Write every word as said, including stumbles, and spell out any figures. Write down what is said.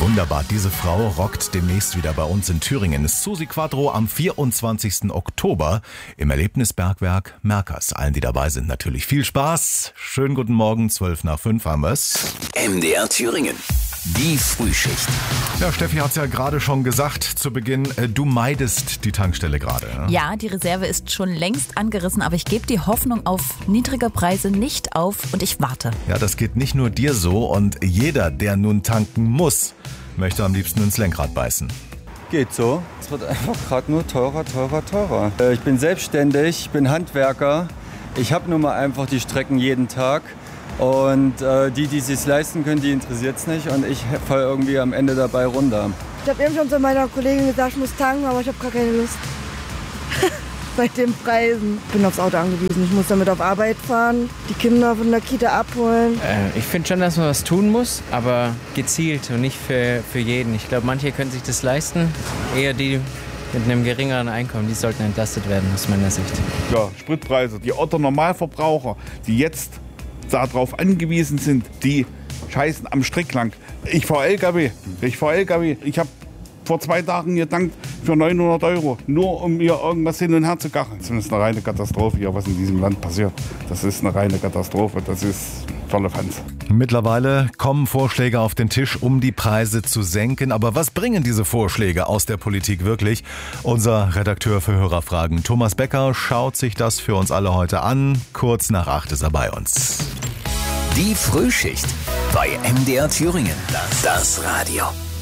Wunderbar, diese Frau rockt demnächst wieder bei uns in Thüringen. Susi Quadro am vierundzwanzigsten Oktober im Erlebnisbergwerk Merkers. Allen, die dabei sind, natürlich viel Spaß. Schönen guten Morgen, zwölf nach fünf haben wir's. M D R Thüringen, die Frühschicht. Ja, Steffi hat's ja gerade schon gesagt zu Beginn, du meidest die Tankstelle gerade. Ne? Ja, die Reserve ist schon längst angerissen, aber ich gebe die Hoffnung auf niedrige Preise nicht auf und ich warte. Ja, das geht nicht nur dir so und jeder, der nun tanken muss, möchte am liebsten ins Lenkrad beißen. Geht so. Es wird einfach gerade nur teurer, teurer, teurer. Ich bin selbstständig, ich bin Handwerker. Ich habe nun mal einfach die Strecken jeden Tag. Und äh, die, die es sich leisten können, die interessiert es nicht. Und ich falle irgendwie am Ende dabei runter. Ich habe eben schon zu meiner Kollegin gesagt, ich muss tanken, aber ich habe gar keine Lust. Bei den Preisen. Ich bin aufs Auto angewiesen. Ich muss damit auf Arbeit fahren, die Kinder von der Kita abholen. Äh, ich finde schon, dass man was tun muss, aber gezielt und nicht für, für jeden. Ich glaube, manche können sich das leisten. Eher die mit einem geringeren Einkommen, die sollten entlastet werden, aus meiner Sicht. Ja, Spritpreise. Die Otto-Normalverbraucher, die jetzt darauf angewiesen sind, die scheißen am Strick lang. Ich fahre L K W. Ich fahre L K W. Ich habe vor zwei Tagen getankt für neunhundert Euro, nur um mir irgendwas hin und her zu gachen. Das ist eine reine Katastrophe hier, was in diesem Land passiert. Das ist eine reine Katastrophe. Das ist volle Fanz. Mittlerweile kommen Vorschläge auf den Tisch, um die Preise zu senken. Aber was bringen diese Vorschläge aus der Politik wirklich? Unser Redakteur für Hörerfragen, Thomas Becker, schaut sich das für uns alle heute an. Kurz nach acht ist er bei uns. Die Frühschicht bei M D R Thüringen. Das Radio.